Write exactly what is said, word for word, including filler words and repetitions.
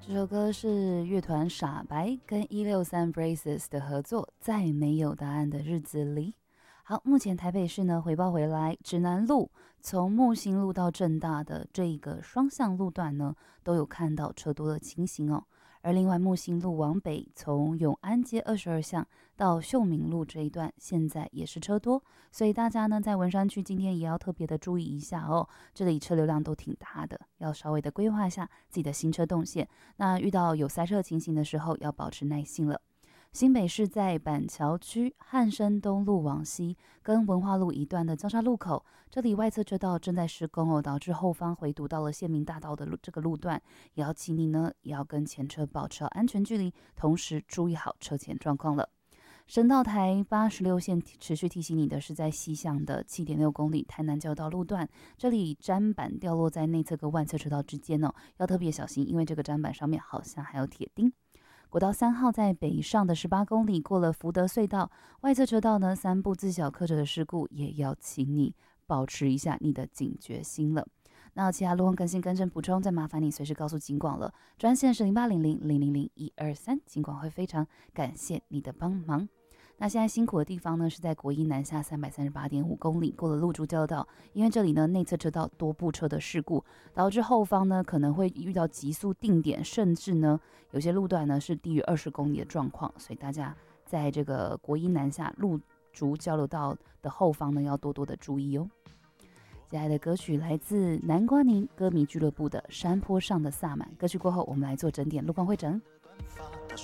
这首歌是乐团傻白跟一六三 Braces 的合作，在没有答案的日子里。好，目前台北市呢回报回来，指南路从木星路到正大的这个双向路段呢，都有看到车多的情形哦。而另外木星路往北，从永安街二十二巷到秀明路这一段，现在也是车多，所以大家呢在文山区今天也要特别的注意一下哦。这里车流量都挺大的，要稍微的规划一下自己的行车动线。那遇到有塞车情形的时候，要保持耐心了。新北市在板桥区汉生东路往西跟文化路一段的交叉路口，这里外侧车道正在施工哦，导致后方回堵到了县民大道的路这个路段，也要请你呢也要跟前车保持好安全距离，同时注意好车前状况了。省道台八十六线持续提醒你的是，在西向的 七点六公里台南交道路段，这里砧板掉落在内侧跟外侧车道之间哦，要特别小心，因为这个砧板上面好像还有铁钉。国道三号在北上的十八公里过了福德隧道，外侧车道呢三部自小客车的事故，也要请你保持一下你的警觉心了。那其他路况更新更正补充，再麻烦你随时告诉警广了，专线是零八零零零零零一二三，警广会非常感谢你的帮忙。那现在辛苦的地方呢，是在国一南下三百三十八点五公里过了路竹交流道，因为这里呢内侧车道多部车的事故，导致后方呢可能会遇到急速定点，甚至呢有些路段呢是低于二十公里的状况，所以大家在这个国一南下路竹交流道的后方呢要多多的注意哦。接下来的歌曲来自南瓜宁歌迷俱乐部的《山坡上的萨满》，歌曲过后我们来做整点路况会诊。